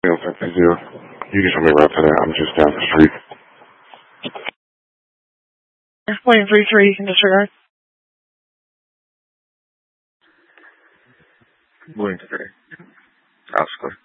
I don't think they do. You can show me around today. I'm just down the street. William 33, you can disregard. William 3. Oscar.